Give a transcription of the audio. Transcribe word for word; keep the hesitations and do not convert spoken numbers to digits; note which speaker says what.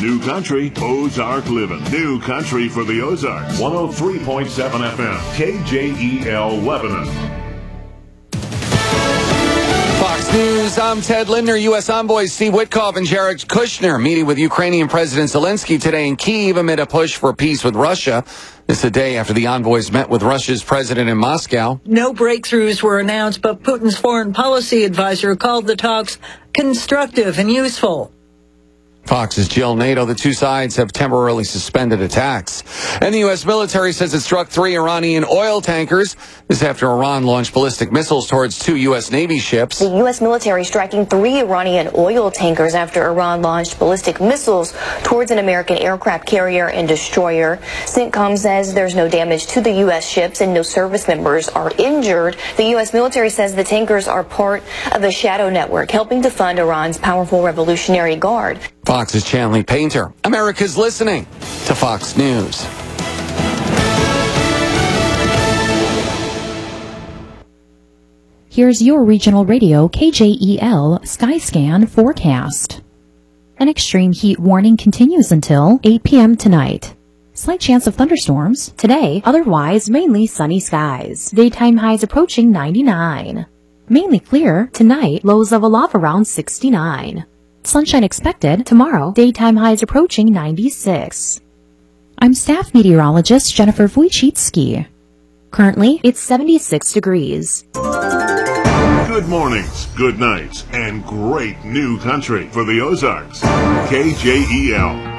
Speaker 1: New Country, Ozark Living. New Country for the Ozarks. one oh three point seven F M. K J E L Lebanon.
Speaker 2: Fox News, I'm Ted Lindner. U S envoys Steve Witkoff and Jared Kushner meeting with Ukrainian President Zelensky today in Kyiv amid a push for peace with Russia. This is a day after the envoys met with Russia's president in Moscow.
Speaker 3: No breakthroughs were announced, but Putin's foreign policy advisor called the talks constructive and useful.
Speaker 2: Fox's Jill Nato. The two sides have temporarily suspended attacks. And the U S military says it struck three Iranian oil tankers. This after Iran launched ballistic missiles towards two U S Navy ships.
Speaker 4: The U S military striking three Iranian oil tankers after Iran launched ballistic missiles towards an American aircraft carrier and destroyer. CENTCOM says there's no damage to the U S ships and no service members are injured. The U S military says the tankers are part of the Shadow Network, helping to fund Iran's powerful Revolutionary Guard.
Speaker 2: Fox's Chanley Painter. America's listening to Fox News.
Speaker 5: Here's your regional radio K J E L Skyscan forecast. An extreme heat warning continues until eight p.m. tonight. Slight chance of thunderstorms today, otherwise mainly sunny skies. Daytime highs approaching ninety-nine. Mainly clear tonight, lows level off around sixty-nine. Sunshine expected tomorrow, daytime highs approaching ninety-six. I'm staff meteorologist Jennifer Wojcicki. Currently, it's seventy-six degrees.
Speaker 1: Good mornings, good nights, and great new country for the Ozarks. K J E L.